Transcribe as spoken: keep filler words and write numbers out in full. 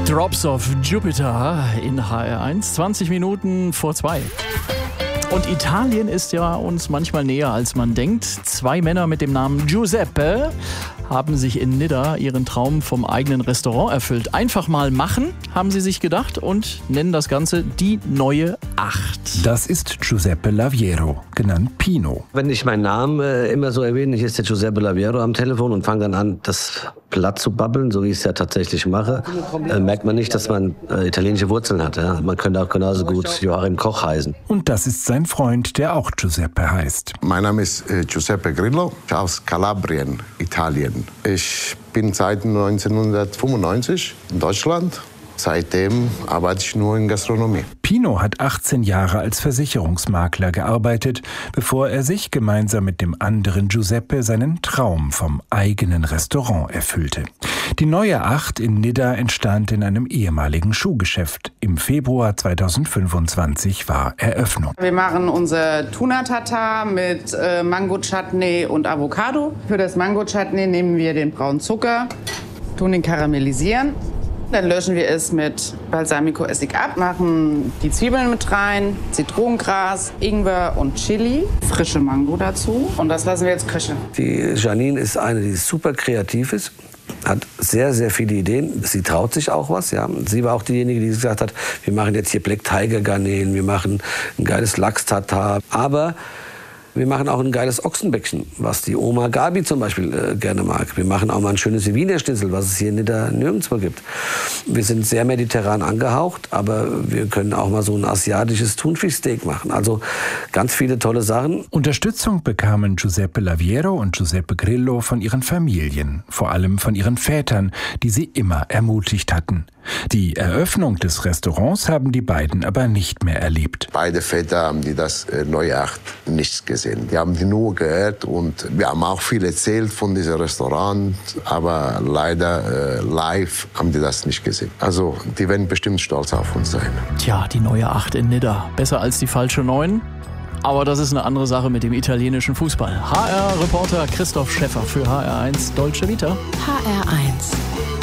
Drops of Jupiter in H R eins, zwanzig Minuten vor zwei. Und Italien ist ja uns manchmal näher, als man denkt. Zwei Männer mit dem Namen Giuseppe haben sich in Nidda ihren Traum vom eigenen Restaurant erfüllt. Einfach mal machen, haben sie sich gedacht, und nennen das Ganze die neue Acht. Das ist Giuseppe Laviero, genannt Pino. Wenn ich meinen Namen äh, immer so erwähne, ich ist der Giuseppe Laviero am Telefon und fange dann an, das platt zu babbeln, so wie ich es ja tatsächlich mache, äh, merkt man nicht, dass man äh, italienische Wurzeln hat. Ja? Man könnte auch genauso gut Joachim Koch heißen. Und das ist sein Freund, der auch Giuseppe heißt. Mein Name ist äh, Giuseppe Grillo, aus Kalabrien, Italien. Ich bin seit neunzehnhundertfünfundneunzig in Deutschland. Seitdem arbeite ich nur in Gastronomie. Pino hat achtzehn Jahre als Versicherungsmakler gearbeitet, bevor er sich gemeinsam mit dem anderen Giuseppe seinen Traum vom eigenen Restaurant erfüllte. Die neue Acht in Nidda entstand in einem ehemaligen Schuhgeschäft. Im Februar zweitausendfünfundzwanzig war Eröffnung. Wir machen unser Tuna-Tatar mit äh, Mango-Chutney und Avocado. Für das Mango-Chutney nehmen wir den braunen Zucker, tun ihn karamellisieren. Dann löschen wir es mit Balsamico-Essig ab, machen die Zwiebeln mit rein, Zitronengras, Ingwer und Chili, frische Mango dazu, und das lassen wir jetzt köcheln. Die Janine ist eine, die super kreativ ist, hat sehr, sehr viele Ideen. Sie traut sich auch was. Ja. Sie war auch diejenige, die gesagt hat, wir machen jetzt hier Black Tiger Garnelen, wir machen ein geiles Lachs-Tatar. Aber wir machen auch ein geiles Ochsenbäckchen, was die Oma Gabi zum Beispiel äh, gerne mag. Wir machen auch mal ein schönes Wiener Schnitzel, was es hier in Nidda nirgendwo gibt. Wir sind sehr mediterran angehaucht, aber wir können auch mal so ein asiatisches Thunfischsteak machen. Also ganz viele tolle Sachen. Unterstützung bekamen Giuseppe Laviero und Giuseppe Grillo von ihren Familien, vor allem von ihren Vätern, die sie immer ermutigt hatten. Die Eröffnung des Restaurants haben die beiden aber nicht mehr erlebt. Beide Väter haben die das äh, neue Acht nicht gesehen. Die haben die nur gehört, und wir haben auch viel erzählt von diesem Restaurant, aber leider äh, live haben die das nicht gesehen. Also die werden bestimmt stolz auf uns sein. Tja, die neue Acht in Nidda. Besser als die falsche Neun. Aber das ist eine andere Sache mit dem italienischen Fußball. H R-Reporter Christoph Schäffer für H R eins Dolce Vita. H R eins.